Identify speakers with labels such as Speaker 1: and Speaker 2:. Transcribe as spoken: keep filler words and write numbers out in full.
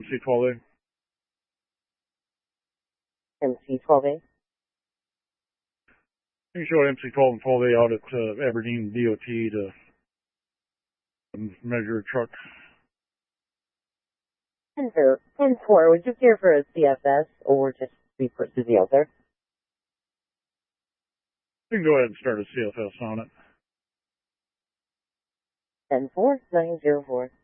Speaker 1: C twelve A.
Speaker 2: M C twelve A.
Speaker 1: You can show M C twelve and twelve A out at uh, Aberdeen D O T to um, measure a truck.
Speaker 2: ten four, would you care for a C F S or just be put to the other?
Speaker 1: You can go ahead and start a C F S on it.
Speaker 2: ten four, nine zero four.